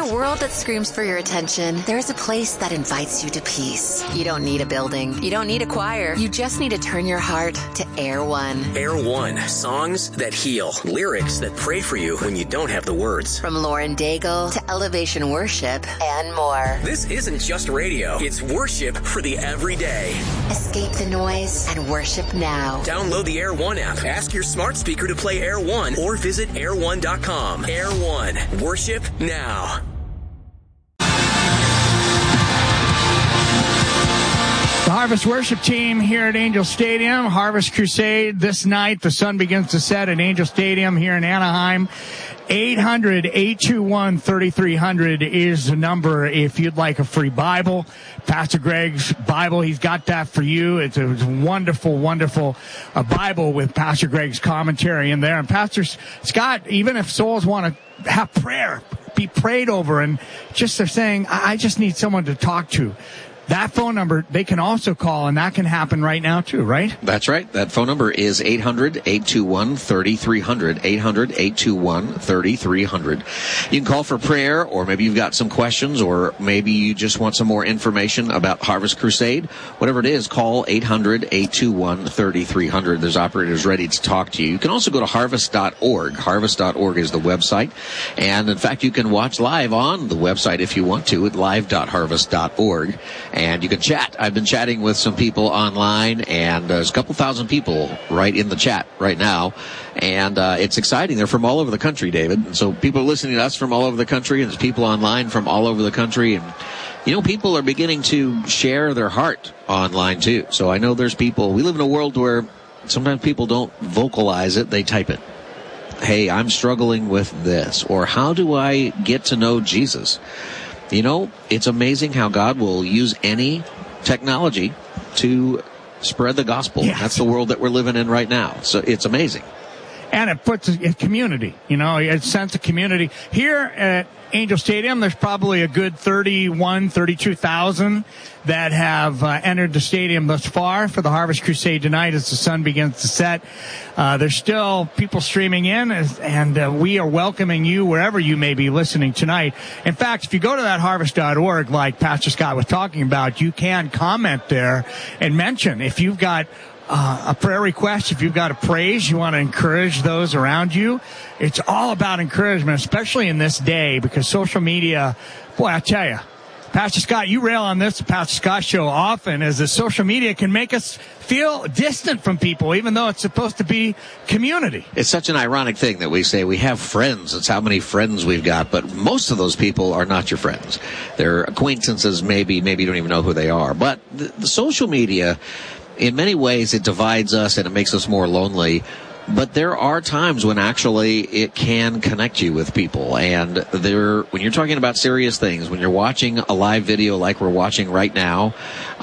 a world that screams for your attention, there's a place that invites you to peace. You don't need a building. You don't need a choir. You just need to turn your heart to Air One. Air One. Songs that heal. Lyrics that pray for you when you don't have the words. From Lauren Daigle to Elevation Worship and more. This isn't just radio. It's worship for the everyday. Escape the noise and worship now. Download the Air One app. Ask your smart speaker to play Air One or visit air1.com. Air One. Worship now. The Harvest Worship Team here at Angel Stadium. Harvest Crusade this night. The sun begins to set at Angel Stadium here in Anaheim. 800-821-3300 is the number if you'd like a free Bible. Pastor Greg's Bible, he's got that for you. It's a wonderful, wonderful Bible with Pastor Greg's commentary in there. And Pastor Scott, even if souls want to have prayer, be prayed over, and just they're saying, I just need someone to talk to. That phone number, they can also call, and that can happen right now, too, right? That's right. That phone number is 800-821-3300, 800-821-3300. You can call for prayer, or maybe you've got some questions, or maybe you just want some more information about Harvest Crusade. Whatever it is, call 800-821-3300. There's operators ready to talk to you. You can also go to harvest.org. Harvest.org is the website. And, in fact, you can watch live on the website if you want to at live.harvest.org. And you can chat. I've been chatting with some people online, and there's a couple thousand people right in the chat right now. And it's exciting. They're from all over the country, David. And so people are listening to us from all over the country, and there's people online from all over the country. And, you know, people are beginning to share their heart online, too. So I know there's people. We live in a world where sometimes people don't vocalize it. They type it. Hey, I'm struggling with this. Or how do I get to know Jesus? You know, it's amazing how God will use any technology to spread the gospel. Yes. That's the world that we're living in right now. So it's amazing. And it puts a community, you know, a sense of community. Here at Angel Stadium, there's probably a good 32,000 that have entered the stadium thus far for the Harvest Crusade tonight as the sun begins to set. There's still people streaming in, and we are welcoming you wherever you may be listening tonight. In fact, if you go to that harvest.org, like Pastor Scott was talking about, you can comment there and mention if you've got a prayer request, if you've got a praise, you want to encourage those around you. It's all about encouragement, especially in this day, because social media, boy, I tell you, Pastor Scott, you rail on this, the Pastor Scott Show often, is that social media can make us feel distant from people, even though it's supposed to be community. It's such an ironic thing that we say we have friends. It's how many friends we've got, but most of those people are not your friends. They're acquaintances, maybe you don't even know who they are. But the social media, in many ways, it divides us and it makes us more lonely. But there are times when actually it can connect you with people. And when you're talking about serious things, when you're watching a live video like we're watching right now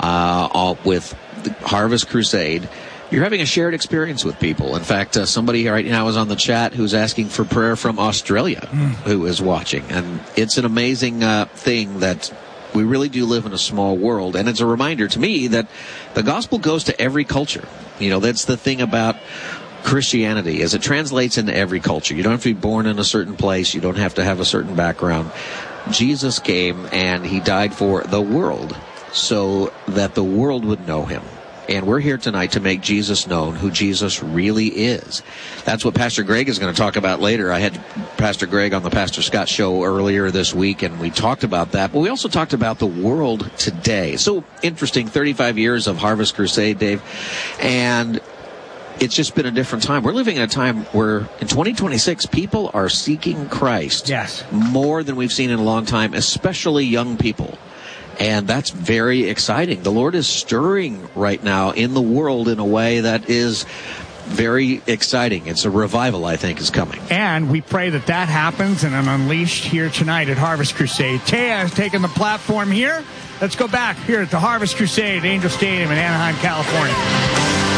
with the Harvest Crusade, you're having a shared experience with people. In fact, somebody right now is on the chat who's asking for prayer from Australia who is watching. And it's an amazing thing that we really do live in a small world. And it's a reminder to me that the gospel goes to every culture. You know, that's the thing about Christianity, is it translates into every culture. You don't have to be born in a certain place. You don't have to have a certain background. Jesus came and he died for the world so that the world would know him. And we're here tonight to make Jesus known, who Jesus really is. That's what Pastor Greg is going to talk about later. I had Pastor Greg on the Pastor Scott Show earlier this week, and we talked about that. But we also talked about the world today. So interesting, 35 years of Harvest Crusade, Dave. And it's just been a different time. We're living in a time where in 2026, people are seeking Christ more than we've seen in a long time, especially young people. And that's very exciting. The Lord is stirring right now in the world in a way that is very exciting. It's a revival, I think, is coming. And we pray that happens and unleashed here tonight at Harvest Crusade. Taya has taken the platform here. Let's go back here at the Harvest Crusade, Angel Stadium in Anaheim, California.